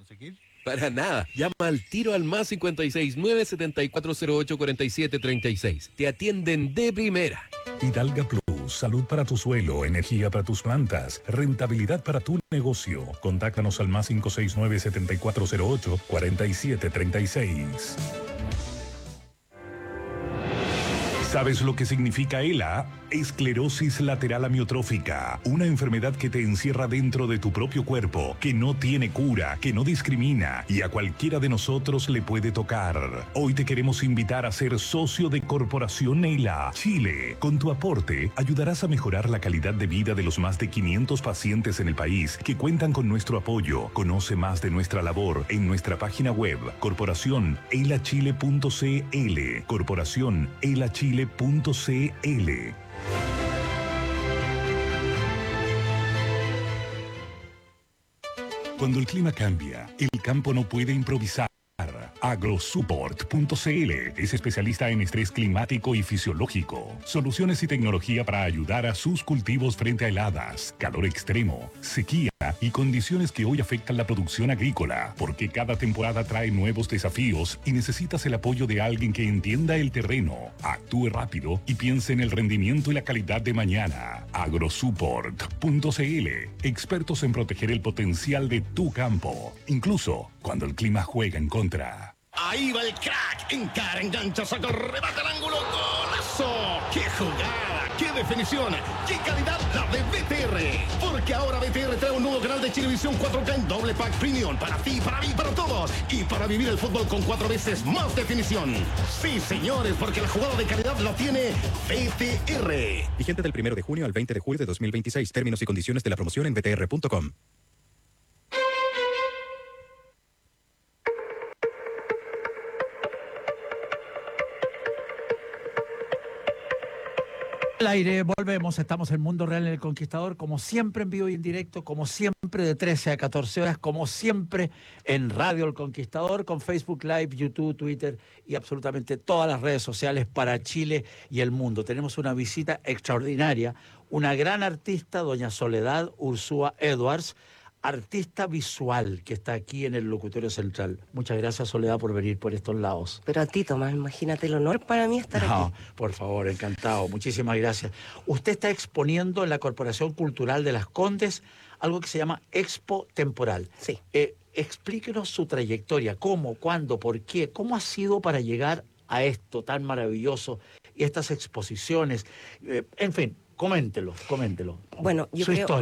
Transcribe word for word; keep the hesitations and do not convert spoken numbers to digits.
conseguir? Para nada. Llama al tiro al más cincuenta y seis, nueve setenta y cuatro cero ocho, cuarenta y siete treinta y seis. Te atienden de primera. Hidalga Plus, salud para tu suelo, energía para tus plantas, rentabilidad para tu negocio. Contáctanos al más cinco seis nueve, setenta y cuatro cero ocho, cuarenta y siete treinta y seis. ¿Sabes lo que significa E L A? Esclerosis lateral amiotrófica, una enfermedad que te encierra dentro de tu propio cuerpo, que no tiene cura, que no discrimina y a cualquiera de nosotros le puede tocar. Hoy te queremos invitar a ser socio de Corporación E L A Chile. Con tu aporte ayudarás a mejorar la calidad de vida de los más de quinientos pacientes en el país que cuentan con nuestro apoyo. Conoce más de nuestra labor en nuestra página web corporación elachile punto c l. Corporación elachile punto c l. Cuando el clima cambia, el campo no puede improvisar. Agrosupport punto c l es especialista en estrés climático y fisiológico, soluciones y tecnología para ayudar a sus cultivos frente a heladas, calor extremo, sequía y condiciones que hoy afectan la producción agrícola, porque cada temporada trae nuevos desafíos y necesitas el apoyo de alguien que entienda el terreno, actúe rápido y piense en el rendimiento y la calidad de mañana. Agrosupport punto c l, expertos en proteger el potencial de tu campo, incluso cuando el clima juega en contra. Ahí va el crack, encara, engancha, saca, remata el ángulo, golazo. ¡Qué jugada! ¡Qué definición! ¡Qué calidad la de B T R! Porque ahora B T R trae un nuevo canal de Chilevisión cuatro K en doble pack premium para ti, para mí, para todos y para vivir el fútbol con cuatro veces más definición. Sí, señores, porque la jugada de calidad la tiene B T R. Vigente del primero de junio al veinte de julio de dos mil veintiséis. Términos y condiciones de la promoción en b t r punto com. Al aire, volvemos, estamos en Mundo Real en El Conquistador, como siempre en vivo y en directo, como siempre de trece a catorce horas, como siempre en Radio El Conquistador, con Facebook Live, YouTube, Twitter y absolutamente todas las redes sociales para Chile y el mundo. Tenemos una visita extraordinaria, una gran artista, doña Soledad Ursúa Edwards, artista visual que está aquí en el locutorio central. Muchas gracias, Soledad, por venir por estos lados. Pero a ti, Tomás, imagínate el honor para mí estar no, aquí. Por favor, encantado. Muchísimas gracias. Usted está exponiendo en la Corporación Cultural de Las Condes algo que se llama Expo Temporal. Sí. Eh, explíquenos su trayectoria, cómo, cuándo, por qué, cómo ha sido para llegar a esto tan maravilloso y estas exposiciones. Eh, en fin, coméntelo, coméntelo. Bueno, yo su creo... historia.